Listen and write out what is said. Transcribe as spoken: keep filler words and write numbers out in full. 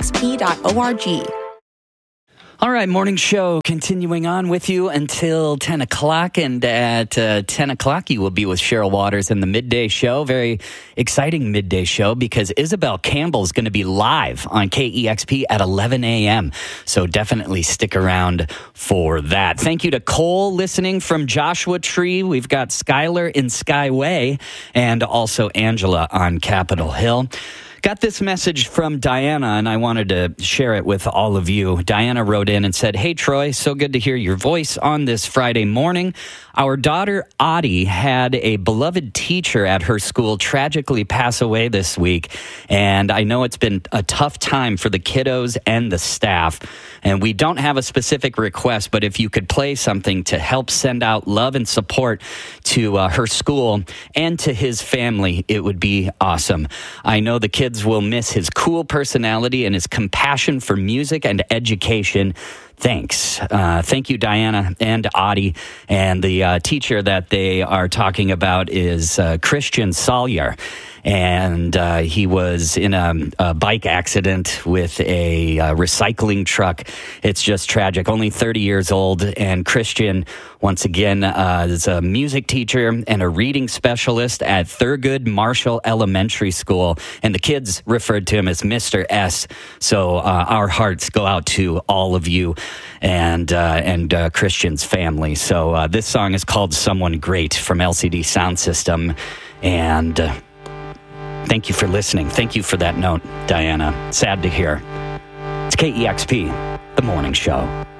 x p dot org. All right, morning show continuing on with you until ten o'clock. And at uh, ten o'clock, you will be with Cheryl Waters in the midday show. Very exciting midday show because Isabel Campbell is going to be live on K E X P at eleven a.m. So definitely stick around for that. Thank you to Cole listening from Joshua Tree. We've got Skylar in Skyway and also Angela on Capitol Hill. Got this message from Diana, and I wanted to share it with all of you. Diana wrote in and said, "Hey, Troy, so good to hear your voice on this Friday morning. Our daughter, Audie, had a beloved teacher at her school tragically pass away this week, and I know it's been a tough time for the kiddos and the staff. And we don't have a specific request, but if you could play something to help send out love and support to uh, her school and to his family, it would be awesome. I know the kids will miss his cool personality and his compassion for music and education. Thanks. Uh, thank you, Diana and Audie. And the uh, teacher that they are talking about is uh, Christian Sawyer. And uh, he was in a, a bike accident with a, a recycling truck. It's just tragic. Only thirty years old. And Christian, once again, uh, is a music teacher and a reading specialist at Thurgood Marshall Elementary School. And the kids referred to him as Mister S. So uh, our hearts go out to all of you and uh, and uh, Christian's family. So uh, this song is called Someone Great from L C D Sound System. And uh, thank you for listening. Thank you for that note, Diana. Sad to hear. It's K E X P, the morning show.